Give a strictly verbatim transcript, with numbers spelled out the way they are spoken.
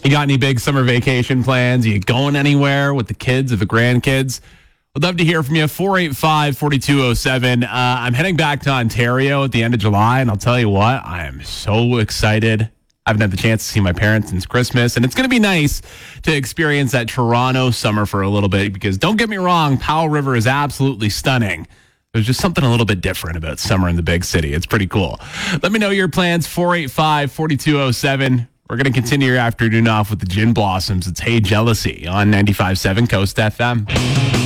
You got any big summer vacation plans? Are you going anywhere with the kids or the grandkids? I'd love to hear from you. four eight five, four two zero seven. Uh, I'm heading back to Ontario at the end of July, and I'll tell you what, I am so excited. I haven't had the chance to see my parents since Christmas, and it's going to be nice to experience that Toronto summer for a little bit because don't get me wrong, Powell River is absolutely stunning. There's just something a little bit different about summer in the big city. It's pretty cool. Let me know your plans, four eight five, four two zero seven. We're going to continue your afternoon off with the Gin Blossoms. It's Hey Jealousy on ninety-five point seven Coast F M.